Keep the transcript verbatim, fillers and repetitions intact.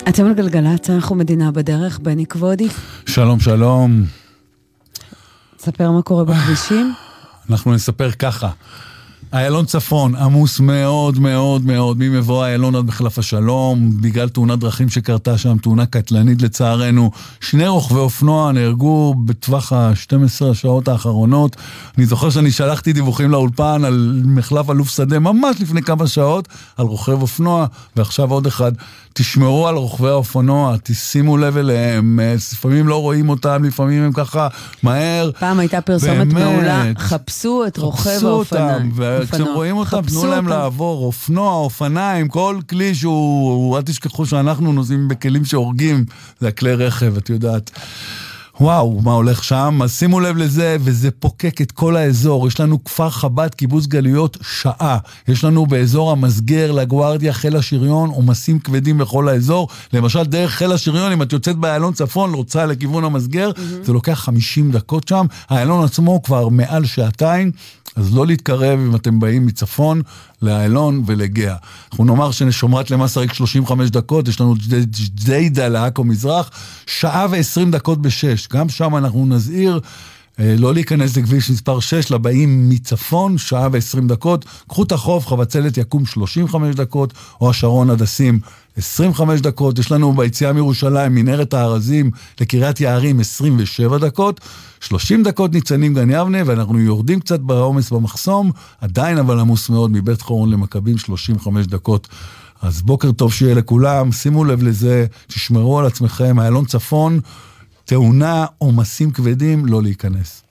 אתם על גלגלצ, אנחנו מדינה בדרך, בני כבודי. שלום, שלום. ספר מה קורה בכבישים. אנחנו נספר ככה. איילון צפון עמוס מאוד מאוד מאוד, ממבוא איילון עד מחלף השלום, בגלל תאונת דרכים שקרתה שם, תאונה קטלנית לצערנו. שני רוכבי אופנוע נהרגו בטווח ה-שתים עשרה השעות האחרונות. אני זוכר שאני שלחתי דיווחים לאולפן על מחלף אלוף שדה ממש לפני כמה שעות, על רוכב אופנוע, ועכשיו עוד אחד. תשמרו על רוכבי האופנוע, תשימו לב אליהם, לפעמים לא רואים אותם, לפעמים הם ככה מהר. פעם הייתה פרסומת מעולה, חפשו את רוכב האופניים. וכשהם רואים אותם, תנו להם לעבור, אופנוע, אופניים, כל כלי שהוא, אל תשכחו שאנחנו נוסעים בכלים שהורגים, זה הכלי רכב, את יודעת. וואו, מה הולך שם? אז שימו לב לזה, וזה פוקק את כל האזור. יש לנו כפר חב"ד, קיבוץ גלויות, שעה. יש לנו באזור המסגר, לגוארדיה, חיל השריון, עומסים כבדים בכל האזור. למשל, דרך חיל השריון, אם את יוצאת באיילון צפון, רוצה לכיוון המסגר, mm-hmm. זה לוקח חמישים דקות שם. האיילון עצמו כבר מעל שעתיים, אז לא להתקרב אם אתם באים מצפון לאיילון ולגאה. אנחנו נאמר שנשומרת למסריק שלושים וחמש דקות, יש לנו ג'דיידה לעכו מזרח, שעה ועשרים דקות בשש. גם שם אנחנו נזהיר לא להיכנס לכביש מספר שש, לבאים מצפון, שעה ועשרים דקות. קחו את החוף, חבצלת יקום שלושים וחמש דקות, או השרון הדסים עשרים וחמש דקות. יש לנו ביציאה מירושלים, מנהרת הארזים לקריית יערים עשרים ושבע דקות. שלושים דקות ניצנים גן יבנה, ואנחנו יורדים קצת בעומס במחסום, עדיין אבל עמוס מאוד מבית חורון למכבים שלושים וחמש דקות. אז בוקר טוב שיהיה לכולם, שימו לב לזה, תשמרו על עצמכם, איילון צפון, תאונה, עומסים כבדים, לא להיכנס.